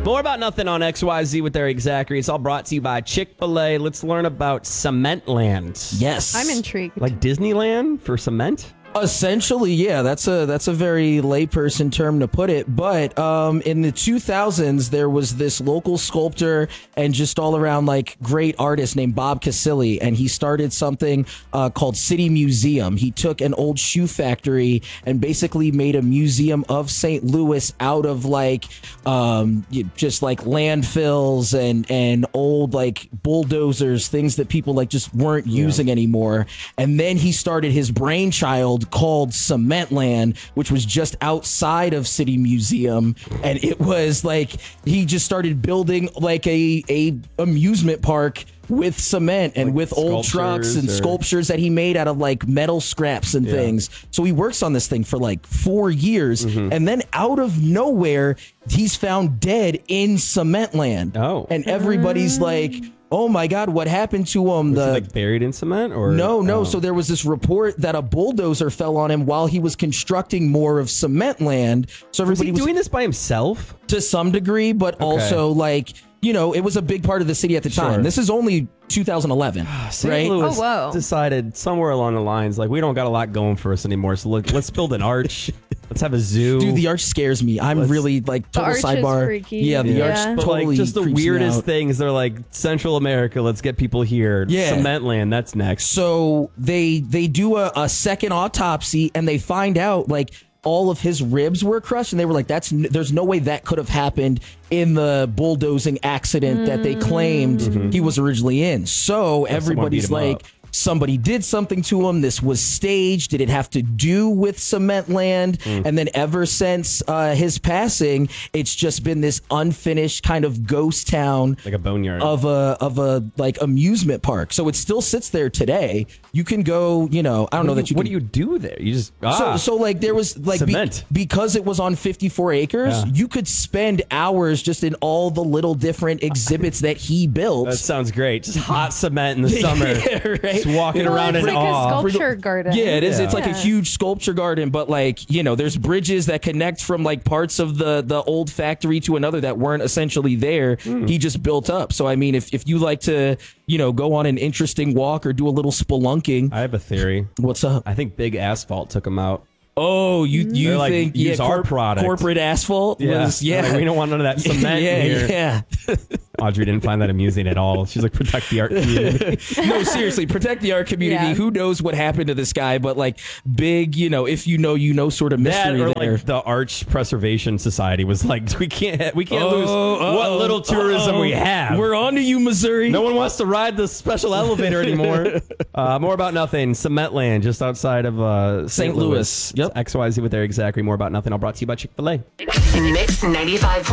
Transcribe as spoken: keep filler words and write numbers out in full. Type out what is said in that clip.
More about nothing on X Y Z with Eric Zachary. It's all brought to you by Chick-fil-A. Let's learn about Cementland. Yes. I'm intrigued. Like Disneyland for cement? Essentially, yeah, that's a that's a very layperson term to put it. But um, in the two thousands, there was this local sculptor and just all around like great artist named Bob Casilli, and he started something uh, called City Museum. He took an old shoe factory and basically made a museum of Saint Louis out of like um, just like landfills and and old like bulldozers, things that people like just weren't yeah. using anymore. And then he started his brainchild called Cementland, which was just outside of City Museum, and it was like he just started building like a a amusement park with cement and like with old trucks and or... sculptures that he made out of like metal scraps and yeah. things. So he works on this thing for like four years, mm-hmm. and then out of nowhere, he's found dead in Cementland. Oh, and everybody's like, oh my God, what happened to him? Was the, he like buried in cement or no, no. Oh. So there was this report that a bulldozer fell on him while he was constructing more of Cementland. So everybody was he was doing this by himself to some degree, but okay. also like, you know, it was a big part of the city at the time. Sure. This is only two thousand eleven, Saint right? Louis oh, whoa. decided somewhere along the lines, like, we don't got a lot going for us anymore, so look, let's build an arch. Let's have a zoo. Dude, the arch scares me. I'm let's, really, like, total the arch sidebar. Is freaky. Yeah, the yeah. arch but totally like, just the creeps me weirdest out. things. They're like, Central America, let's get people here. Yeah. Cementland, that's next. So they they do a, a second autopsy, and they find out, like, all of his ribs were crushed, and they were like, "That's n- there's no way that could have happened in the bulldozing accident mm. that they claimed mm-hmm. he was originally in." So Have everybody's like, up. somebody did something to him. This was staged. Did it have to do with Cementland? Mm. And then ever since uh, his passing, it's just been this unfinished kind of ghost town, like a boneyard of a of a like amusement park. So it still sits there today. You can go, you know, I don't what know do that you. you. What can, do you do there? You just ah, so so like there was like be, cement because it was on fifty-four acres. Yeah. You could spend hours just in all the little different exhibits that he built. That sounds great. Just hot cement in the summer. Yeah, right? Just walking well, around it's in like awe. a sculpture garden. Yeah, it is. Yeah. It's like yeah. a huge sculpture garden, but like, you know, there's bridges that connect from like parts of the the old factory to another that weren't essentially there. Mm. He just built up. So I mean, if if you like to, you know, go on an interesting walk or do a little spelunking. I have a theory. What's up? I think Big Asphalt took him out. Oh, you you like, think use yeah, our corp- product. corporate asphalt? Yeah, was, yeah. Like, we don't want none of that cement yeah, here. Yeah. Audrey didn't find that amusing at all. She's like, protect the art community. No, seriously, protect the art community. Yeah. Who knows what happened to this guy? But like, big, you know, if you know, you know, sort of mystery that or there. like the Arch Preservation Society was like, we can't we can't Oh, lose uh-oh, what little tourism uh-oh. we have. We're on to you, Missouri. No one wants to ride the special elevator anymore. uh, more about nothing. Cementland, just outside of uh, Saint Louis. Yep. X Y Z with Eric Zachary. More about nothing. All brought to you by Chick-fil-A. Mix ninety-five.